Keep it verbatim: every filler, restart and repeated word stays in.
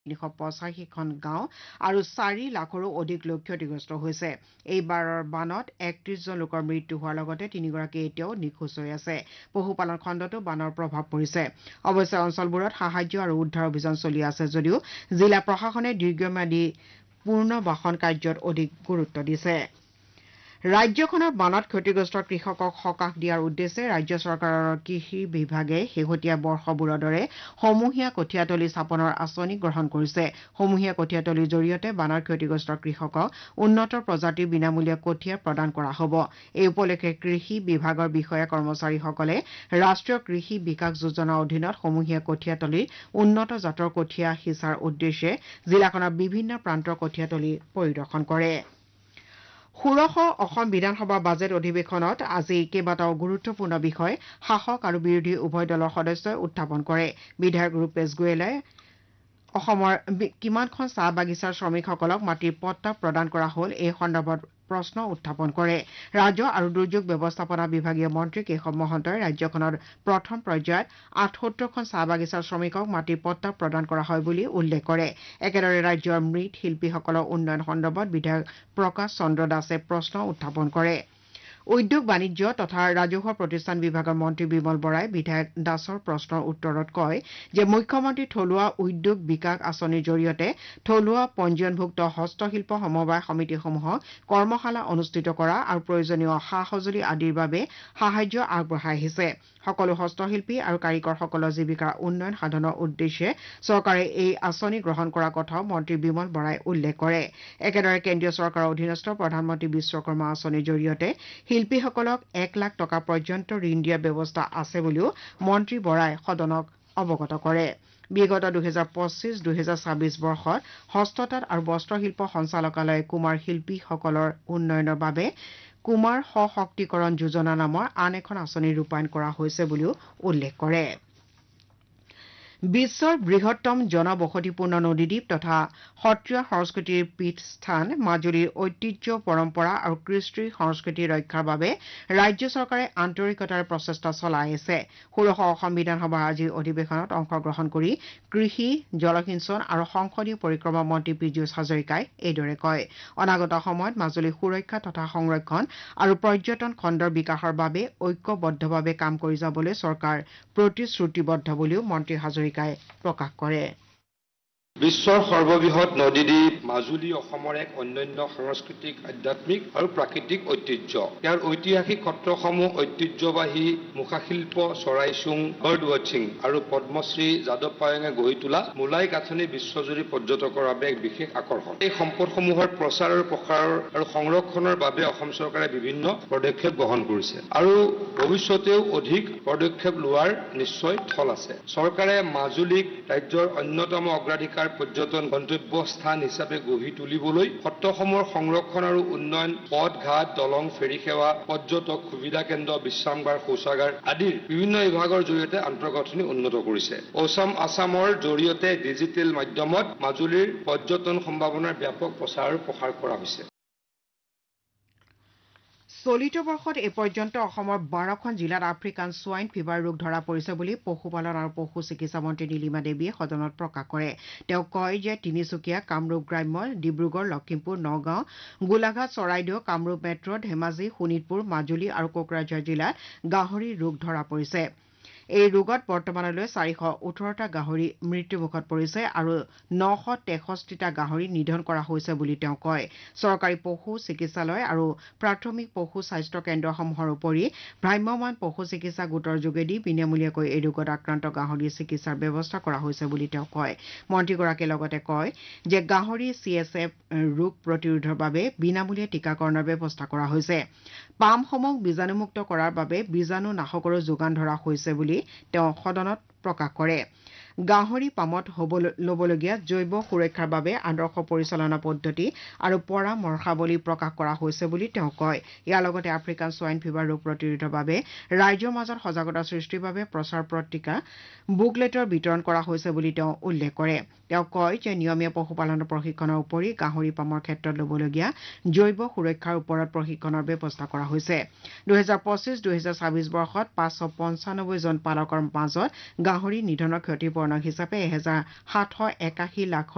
তিনিশ পঁচাশীখন গাঁও আৰু চাৰি লাখৰো অধিক লোক ক্ষতিগ্ৰস্ত হৈছে। এইবাৰৰ বানত একত্ৰিশ জন লোকৰ মৃত্যু হোৱাৰ লগতে তিনিগৰাকী এতিয়াও নিখোজ হৈ আছে। পশুপালন খণ্ডতো বানৰ প্ৰভাৱ পৰিছে। অৱশ্যে অঞ্চলবোৰত সাহায্য আৰু উদ্ধাৰ অভিযান চলি আছে যদিও জিলা প্ৰশাসনে দীৰ্ঘম্যাদী পুনৰ্বাসন কাৰ্যত অধিক গুৰুত্ব দিছে। ৰাজ্যখনৰ বানত ক্ষতিগ্ৰস্ত কৃষকক সকাহ দিয়াৰ উদ্দেশ্যে ৰাজ্য চৰকাৰৰ কৃষি বিভাগে শেহতীয়া বৰ্ষবোৰৰ দৰে সমূহীয়া কঠীয়াতলী স্থাপনৰ আঁচনি গ্ৰহণ কৰিছে। সমূহীয়া কঠীয়াতলীৰ জৰিয়তে বানৰ ক্ষতিগ্ৰস্ত কৃষকক উন্নত প্ৰজাতিৰ বিনামূলীয়া কঠীয়া প্ৰদান কৰা হ'ব। এই উপলক্ষে কৃষি বিভাগৰ বিষয়া কৰ্মচাৰীসকলে ৰাষ্ট্ৰীয় কৃষি বিকাশ যোজনাৰ অধীনত সমূহীয়া কঠীয়াতলীৰ উন্নত জাতৰ কঠীয়া সিঁচাৰ উদ্দেশ্যে জিলাখনৰ বিভিন্ন প্ৰান্তৰ কঠীয়াতলী পৰিদৰ্শন কৰে। ষোড়শ অসম বিধানসভা বাজেট অধিৱেশনত আজি কেইবাটাও গুৰুত্বপূৰ্ণ বিষয় শাসক আৰু বিৰোধী উভয় দলৰ সদস্যই উত্থাপন কৰে। বিধায়ক ৰূপেশ গোৱেলে অসমৰ কিমানখন চাহ বাগিচাৰ শ্ৰমিকসকলক মাটিৰ পট্টা প্ৰদান কৰা হ'ল এই সন্দৰ্ভত প্ৰশ্ন উত্থাপন কৰে। ৰাজহ আৰু দুৰ্যোগ ব্যৱস্থাপনা বিভাগীয় মন্ত্ৰী কেশৱ মহন্তই ৰাজ্যখনত প্ৰথম পৰ্যায়ত আঠসত্তৰখন চাহ বাগিচাৰ শ্ৰমিকক মাটিৰ পট্টা প্ৰদান কৰা হয় বুলি উল্লেখ কৰে। একেদৰে ৰাজ্যৰ মৃৎ শিল্পীসকলৰ উন্নয়ন সন্দৰ্ভত বিধায়ক প্ৰকাশ চন্দ্ৰ দাসে প্ৰশ্ন উত্থাপন কৰে। উদ্যোগ বাণিজ্য তথা ৰাজহুৱা প্ৰতিষ্ঠান বিভাগৰ মন্ত্ৰী বিমল বৰাই বিধায়ক দাসৰ প্ৰশ্নৰ উত্তৰত কয় যে মুখ্যমন্ত্ৰী থলুৱা উদ্যোগ বিকাশ আঁচনিৰ জৰিয়তে থলুৱা পঞ্জীয়নভুক্ত হস্তশিল্প সমবায় সমিতিসমূহক কৰ্মশালা অনুষ্ঠিত কৰা আৰু প্ৰয়োজনীয় সা সঁজুলি আদিৰ বাবে সাহায্য আগবঢ়াই আহিছে। সকলো হস্তশিল্পী আৰু কাৰিকৰসকলৰ জীৱিকাৰ উন্নয়ন সাধনৰ উদ্দেশ্যে চৰকাৰে এই আঁচনি গ্ৰহণ কৰাৰ কথাও মন্ত্ৰী বিমল বৰাই উল্লেখ কৰে। একেদৰে কেন্দ্ৰীয় চৰকাৰৰ অধীনস্থ প্ৰধানমন্ত্ৰী বিশ্বকৰ্মা আঁচনিৰ জৰিয়তে শিল্পীসকলক এক লাখ টকা পৰ্যন্ত ঋণ দিয়াৰ ব্যৱস্থা আছে বুলিও মন্ত্ৰী বৰাই সদনক অৱগত কৰে। বিগত দুহেজাৰ পঁচিছ দুহেজাৰ ছাব্বিছ বৰ্ষত হস্ততাঁত আৰু বস্ত্ৰশিল্প সঞ্চালকালয়ে কুমাৰ শিল্পীসকলৰ উন্নয়নৰ বাবে কুমাৰ সশক্তিকৰণ যোজনা নামৰ আন এখন আঁচনি ৰূপায়ণ কৰা হৈছে বুলিও উল্লেখ কৰে। বিশ্বৰ বৃহত্তম জনবসতিপূৰ্ণ নদীদ্বীপ তথা সত্ৰীয়া সংস্কৃতিৰ পীঠস্থান মাজুলীৰ ঐতিহ্য পৰম্পৰা আৰু কৃষ্টি সংস্কৃতি ৰক্ষাৰ বাবে ৰাজ্য চৰকাৰে আন্তৰিকতাৰে প্ৰচেষ্টা চলাই আছে। ষোড়শ অসম বিধানসভাৰ আজিৰ অধিৱেশনত অংশগ্ৰহণ কৰি কৃষি জলসিঞ্চন আৰু সংসদীয় পৰিক্ৰমা মন্ত্ৰী পীযুষ হাজৰিকাই এইদৰে কয়। অনাগত সময়ত মাজুলী সুৰক্ষা তথা সংৰক্ষণ আৰু পৰ্যটন খণ্ডৰ বিকাশৰ বাবে ঐক্যবদ্ধভাৱে কাম কৰি যাবলৈ চৰকাৰ প্ৰতিশ্ৰুতিবদ্ধ বুলিও মন্ত্ৰী হাজৰিকাই প্ৰকাশ কৰে। বিশ্বৰ সৰ্ববৃহৎ নদীদ্বীপ মাজুলী অসমৰ এক অনন্য সাংস্কৃতিক আধ্যাত্মিক আৰু প্ৰাকৃতিক ঐতিহ্য। ইয়াৰ ঐতিহাসিক সত্ৰসমূহ ঐতিহ্যবাহী মুখাশিল্প চৰাইচুং বাৰ্ড ৱাচিং আৰু পদ্মশ্ৰী যাদৱ পায়েঙে গঢ়ি তোলা মোলাই গাঁথনি বিশ্বজুৰি পৰ্যটকৰ বাবে এক বিশেষ আকৰ্ষণ। এই সম্পদসমূহৰ প্ৰচাৰ আৰু প্ৰসাৰ আৰু সংৰক্ষণৰ বাবে অসম চৰকাৰে বিভিন্ন পদক্ষেপ গ্ৰহণ কৰিছে আৰু ভৱিষ্যতেও অধিক পদক্ষেপ লোৱাৰ নিশ্চয় থল আছে। চৰকাৰে মাজুলীক ৰাজ্যৰ অন্যতম অগ্ৰাধিকাৰ পৰ্যটন গন্তব্য স্থান হিচাপে গঢ়ি তুলিবলৈ সত্ৰসমূহৰ সংৰক্ষণ আৰু উন্নয়ন পথ ঘাট দলং ফেৰী সেৱা পৰ্যটক সুবিধা কেন্দ্ৰ বিশ্ৰামগাৰ শৌচাগাৰ আদিৰ বিভিন্ন বিভাগৰ জৰিয়তে আন্তঃগাঁথনি উন্নত কৰিছে। অসাম আছামৰ জৰিয়তে ডিজিটেল মাধ্যমত মাজুলীৰ পৰ্যটন সম্ভাৱনাৰ ব্যাপক প্ৰচাৰ আৰু প্ৰসাৰ কৰা হৈছে। চলিত বৰ্ষত এই পৰ্যন্ত অসমৰ বাৰখন জিলাত আফ্ৰিকান ছোৱাইন ফিভাৰ ৰোগ ধৰা পৰিছে বুলি পশুপালন আৰু পশু চিকিৎসা মন্ত্ৰী নীলিমা দেৱীয়ে সদনত প্ৰকাশ কৰে। তেওঁ কয় যে তিনিচুকীয়া কামৰূপ গ্ৰাম্য ডিব্ৰুগড় লখিমপুৰ নগাঁও গোলাঘাট চৰাইদেউ কামৰূপ মেট্ৰ ধেমাজি শোণিতপুৰ মাজুলী আৰু কোকৰাঝাৰ জিলাত গাহৰিৰ ৰোগ ধৰা পৰিছে। এই ৰোগত বৰ্তমানলৈ চাৰিশ ওঠৰটা গাহৰি মৃত্যুমুখত পৰিছে আৰু নশ তেষষ্ঠিটা গাহৰি নিধন কৰা হৈছে বুলি তেওঁ কয়। চৰকাৰী পশু চিকিৎসালয় আৰু প্ৰাথমিক পশু স্বাস্থ্য কেন্দ্ৰসমূহৰ উপৰি ভ্ৰাম্যমাণ পশু চিকিৎসা গোটৰ যোগেদি বিনামূলীয়াকৈ এই ৰোগত আক্ৰান্ত গাহৰিৰ চিকিৎসাৰ ব্যৱস্থা কৰা হৈছে বুলি তেওঁ কয়। মন্ত্ৰীগৰাকীয়ে লগতে কয় যে গাহৰি চি এছ এফ ৰোগ প্ৰতিৰোধৰ বাবে বিনামূলীয়া টীকাকৰণৰ ব্যৱস্থা কৰা হৈছে। পামসমূহ বীজাণুমুক্ত কৰাৰ বাবে বীজাণু নাশকৰো যোগান ধৰা হৈছে বুলি তেওঁ সদনত প্ৰকাশ কৰে। গাহৰি পামত হ'ব ল'বলগীয়া জৈৱ সুৰক্ষাৰ বাবে আদৰ্শ পৰিচালনা পদ্ধতি আৰু পৰামৰ্শাৱলী প্ৰকাশ কৰা হৈছে বুলি তেওঁ কয়। ইয়াৰ লগতে আফ্ৰিকান ছোৱাইন ফিভাৰ ৰোগ প্ৰতিৰোধৰ বাবে ৰাইজৰ মাজত সজাগতা সৃষ্টিৰ বাবে প্ৰচাৰ পত্ৰিকা বুকলেটৰ বিতৰণ কৰা হৈছে বুলি তেওঁ উল্লেখ কৰে। তেওঁ কয় যে নিয়মীয়া পশুপালনৰ প্ৰশিক্ষণৰ উপৰি গাহৰি পামৰ ক্ষেত্ৰত ল'বলগীয়া জৈৱ সুৰক্ষাৰ ওপৰত প্ৰশিক্ষণৰ ব্যৱস্থা কৰা হৈছে। দুহেজাৰ পঁচিছ দুহেজাৰ ছাব্বিছ বৰ্ষত পাঁচশ পঞ্চানব্বৈ জন পালকৰ মাজত গাহৰি নিধনৰ ক্ষতিপূৰণ হিচাপে এহেজাৰ সাতশ একাশী লাখ